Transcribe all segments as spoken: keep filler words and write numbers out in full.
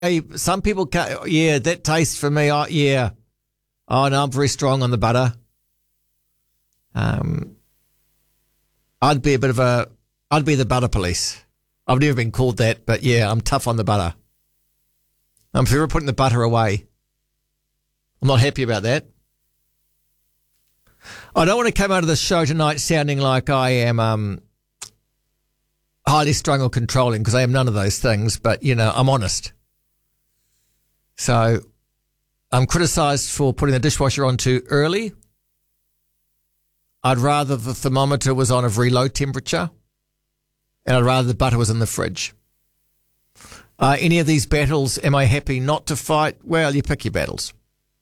Hey, some people can't, yeah, that taste for me, oh, yeah. Oh, no, I'm very strong on the butter. Um, I'd be a bit of a, I'd be the butter police. I've never been called that, but yeah, I'm tough on the butter. I'm forever putting the butter away. I'm not happy about that. I don't want to come out of this show tonight sounding like I am um, highly strung or controlling, because I am none of those things, but, you know, I'm honest. So I'm criticised for putting the dishwasher on too early. I'd rather the thermometer was on a very low temperature, and I'd rather the butter was in the fridge. Uh, any of these battles, am I happy not to fight? Well, you pick your battles.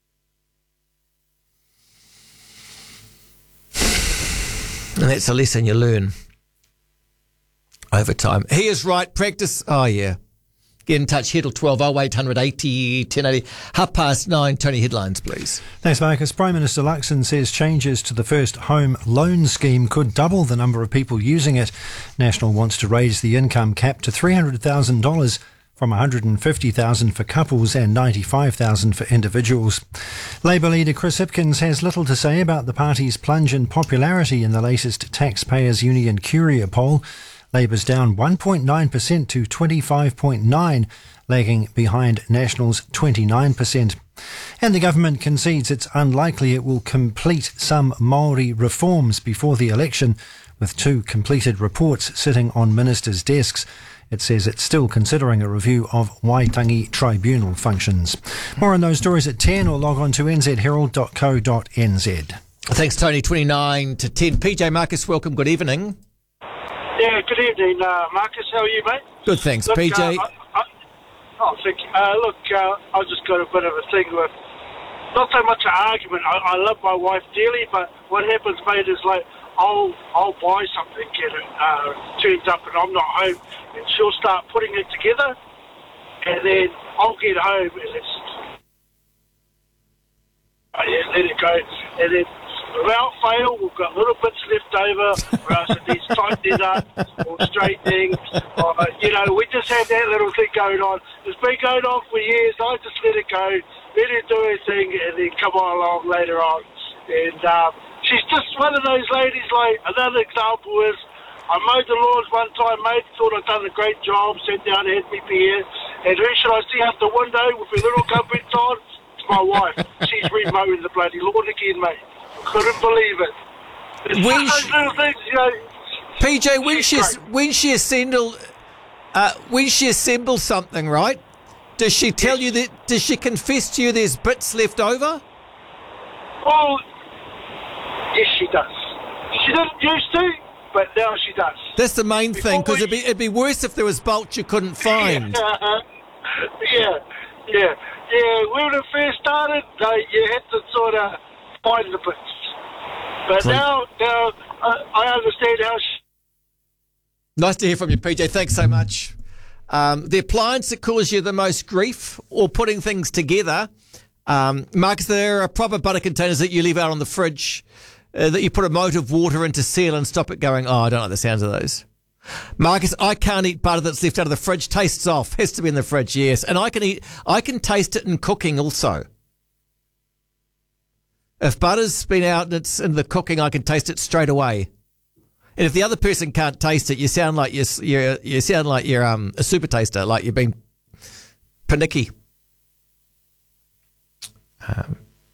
And that's a lesson you learn over time. He is right. Practice. Oh, yeah. Get in touch. Headle twelve oh eight hundred eighty ten eighty. Half past nine. Tony, headlines, please. Thanks, Marcus. Prime Minister Luxon says changes to the First Home Loan Scheme could double the number of people using it. National wants to raise the income cap to three hundred thousand dollars from one hundred fifty thousand dollars for couples and ninety-five thousand dollars for individuals. Labour leader Chris Hipkins has little to say about the party's plunge in popularity in the latest Taxpayers Union Curia poll. Labour's down one point nine percent to twenty-five point nine, lagging behind National's twenty-nine percent. And the government concedes it's unlikely it will complete some Māori reforms before the election, with two completed reports sitting on ministers' desks. It says it's still considering a review of Waitangi Tribunal functions. More on those stories at ten, or log on to n z herald dot co dot n z. Thanks, Tony. twenty-nine to ten. P J Marcus, welcome. Good evening. Yeah, good evening, uh, Marcus. How are you, mate? Good, thanks, look, P J. Uh, I, I, oh, thank you. Uh, look, uh, I just got a bit of a thing with, not so much an argument. I, I love my wife dearly, but what happens, mate, is like, I'll I'll buy something and it uh, turns up and I'm not home, and she'll start putting it together, and then I'll get home and it's, oh, yeah, let it go, and then without fail, we've got little bits left over for us that needs tightening up or straightening. Or, you know, we just have that little thing going on. It's been going on for years. I just let it go, let it do her thing, and then come on along later on. And um, she's just one of those ladies. Like, another example is, I mowed the lawns one time, mate, thought I'd done a great job, sat down, had me beer, and who should I see out the window with her little cupboards on? It's my wife. She's remowing the bloody lawn again, mate. Couldn't believe it. It's when those she, little things, you know. P J, when she when she assemble, uh, when she assembles something, right? Does she tell yes. you that? Does she confess to you there's bits left over? Well, yes, she does. She didn't used to, but now she does. That's the main Before thing, because we... it'd be it'd be worse if there was bolts you couldn't find. yeah, yeah, yeah. yeah. When it first started, uh, you had to sort of find the bits. But Please. now, now uh, I understand how she... Nice to hear from you, P J. Thanks so much. Um, the appliance that causes you the most grief, or putting things together, um, Marcus, there are proper butter containers that you leave out on the fridge, uh, that you put a moat of water in to seal and stop it going, oh, I don't like the sounds of those. Marcus, I can't eat butter that's left out of the fridge. Tastes off. Has to be in the fridge, yes. And I can eat, I can taste it in cooking also. If butter's been out and it's in the cooking, I can taste it straight away. And if the other person can't taste it, you sound like you're, you're you sound like you're um, a super taster, like you've been panicky. Um,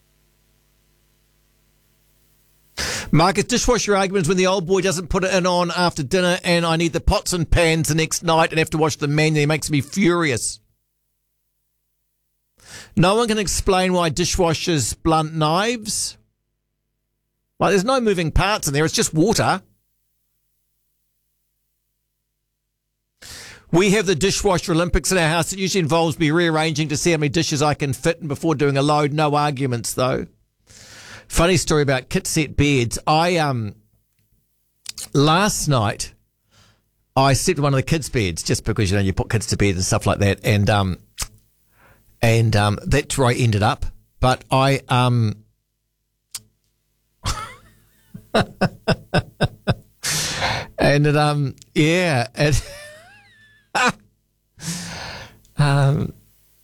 Marcus, dishwasher arguments when the old boy doesn't put it in on after dinner, and I need the pots and pans the next night and have to wash them manually. It makes me furious. No one can explain why dishwashers blunt knives. Like, there's no moving parts in there. It's just water. We have the dishwasher Olympics in our house. It usually involves me rearranging to see how many dishes I can fit in before doing a load. No arguments, though. Funny story about kit set beds. I, um, last night, I slept in one of the kids' beds just because, you know, you put kids to bed and stuff like that. And, um, And um, that's where I ended up. But I, um, and it, um, yeah, it, um,